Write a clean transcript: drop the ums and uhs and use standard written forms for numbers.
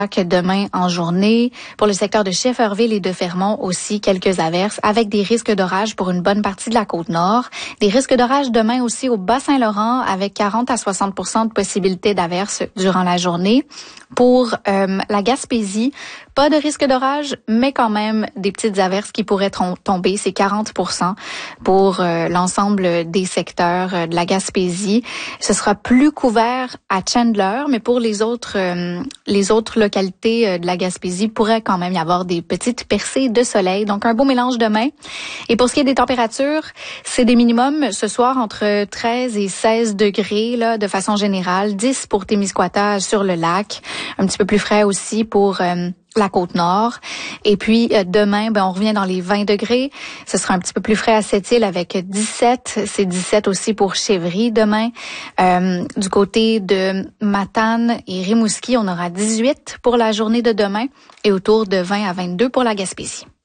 que demain en journée. Pour le secteur de Shefferville et de Fermont aussi, quelques averses avec des risques d'orage pour une bonne partie de la Côte-Nord. Des risques d'orage demain aussi au Bas-Saint-Laurent avec 40 à 60% de possibilités d'averses durant la journée. Pour la Gaspésie, pas de risque d'orage, mais quand même des petites averses qui pourraient tomber. C'est 40% pour l'ensemble des secteurs de la Gaspésie. Ce sera plus couvert à Chandler, mais pour les autres localités de la Gaspésie, pourrait quand même y avoir des petites percées de soleil. Donc, un beau mélange demain. Et pour ce qui est des températures, c'est des minimums ce soir entre 13 et 16 degrés là, de façon générale. 10 pour Témiscouata sur le lac. Un petit peu plus frais aussi pour la Côte-Nord. Et puis, demain, on revient dans les 20 degrés. Ce sera un petit peu plus frais à Sept-Îles avec 17. C'est 17 aussi pour Chevry demain. Du côté de Matane et Rimouski, on aura 18 pour la journée de demain et autour de 20 à 22 pour la Gaspésie.